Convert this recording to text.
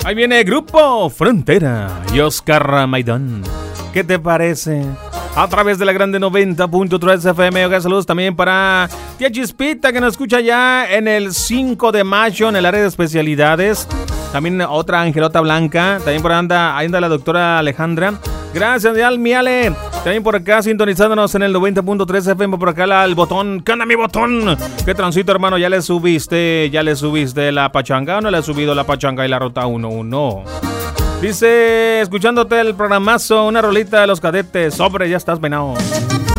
Ahí viene Grupo Frontera y Oscar Maidón. ¿Qué te parece? A través de la grande 90.3 FM. Oiga, saludos también para tía Chispita, que nos escucha ya en el 5 de mayo en el área de especialidades. También otra Angelota Blanca. También por ahí anda la doctora Alejandra. Gracias, mi Ale. También por acá sintonizándonos en el 90.3 FM. Por acá el botón. ¿Qué onda, mi botón? ¿Qué transito, hermano? ¿Ya le subiste la pachanga o no le has subido la pachanga y la ruta 11? Dice, escuchándote el programazo, una rolita de los cadetes. Sobre, ya estás venado.